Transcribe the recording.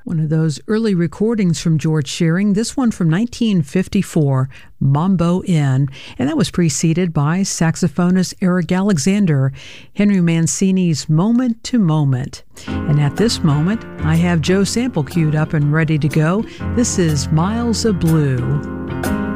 One of those early recordings from George Shearing, this one from 1954, Mambo Inn, and that was preceded by saxophonist Eric Alexander, Henry Mancini's Moment to Moment. And at this moment, I have Joe Sample queued up and ready to go. This is Miles of Blue.